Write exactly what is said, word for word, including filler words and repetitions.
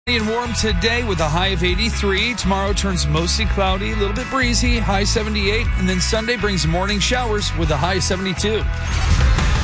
And warm today with a high of eighty-three. Tomorrow turns mostly cloudy, a little bit breezy, high seventy-eight. And then Sunday brings morning showers with a high of seventy-two.